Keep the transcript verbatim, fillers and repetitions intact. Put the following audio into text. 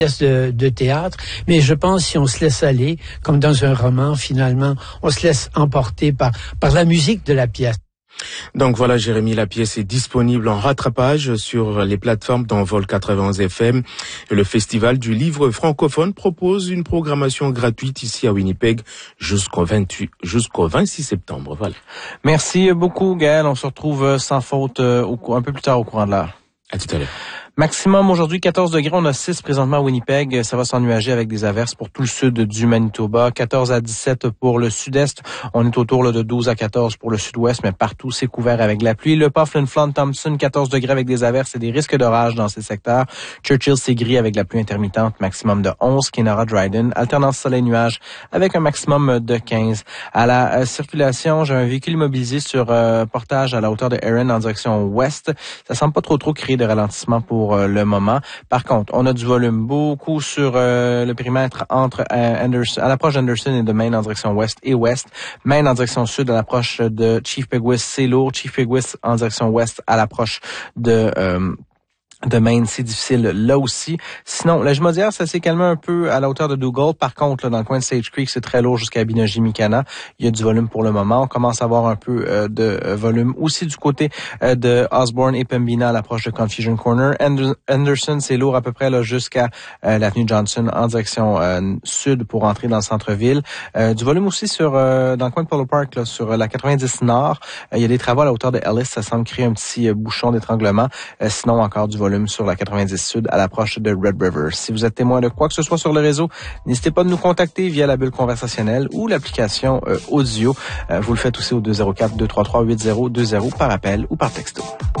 De, de théâtre, mais je pense si on se laisse aller, comme dans un roman, finalement, on se laisse emporter par, par la musique de la pièce. Donc voilà, Jérémy, la pièce est disponible en rattrapage sur les plateformes d'Envol quatre-vingt-onze F M. Et le Festival du livre francophone propose une programmation gratuite ici à Winnipeg jusqu'au vingt-huit, jusqu'au vingt-six septembre. Voilà. Merci beaucoup, Gaël. On se retrouve sans faute un peu plus tard au courant de l'heure. À tout à l'heure. Maximum aujourd'hui quatorze degrés, on a six présentement à Winnipeg, ça va s'ennuager avec des averses pour tout le sud du Manitoba, quatorze à dix-sept pour le sud-est, on est autour là, de douze à quatorze pour le sud-ouest, mais partout c'est couvert avec la pluie. Le Pas, Flin Flon, Thompson, quatorze degrés avec des averses et des risques d'orage dans ces secteurs. Churchill, c'est gris avec la pluie intermittente, maximum de onze. Kenora, Dryden, alternance soleil-nuage avec un maximum de quinze. À la euh, circulation, j'ai un véhicule immobilisé sur euh, portage à la hauteur de Erin en direction ouest. Ça semble pas trop trop créer de ralentissement pour Pour le moment. Par contre, on a du volume beaucoup sur euh, le périmètre entre euh, Anderson, à l'approche d'Anderson et de Main en direction ouest et ouest. Main en direction sud à l'approche de Chief Peguis, c'est lourd. Chief Peguis en direction ouest à l'approche de euh, de Maine, c'est difficile là aussi. Sinon, la Jumondière, ça s'est calmé un peu à la hauteur de Dougal. Par contre, là, dans le coin de Sage Creek, c'est très lourd jusqu'à Binogi-Mikana. Il y a du volume pour le moment. On commence à avoir un peu euh, de euh, volume aussi du côté euh, de Osborne et Pembina à l'approche de Confusion Corner. Ander- Anderson, c'est lourd à peu près là jusqu'à euh, l'avenue Johnson en direction euh, sud pour entrer dans le centre-ville. Euh, du volume aussi sur euh, dans le coin de Polo Park, là, sur la quatre-vingt-dix nord. Euh, il y a des travaux à la hauteur de Ellis. Ça semble créer un petit euh, bouchon d'étranglement. Euh, sinon, encore du volume sur la quatre-vingt-dix sud à l'approche de Red River. Si vous êtes témoin de quoi que ce soit sur le réseau, n'hésitez pas de nous contacter via la bulle conversationnelle ou l'application euh, audio. Euh, vous le faites aussi au deux zéro quatre, deux trois trois, huit zéro deux zéro par appel ou par texto.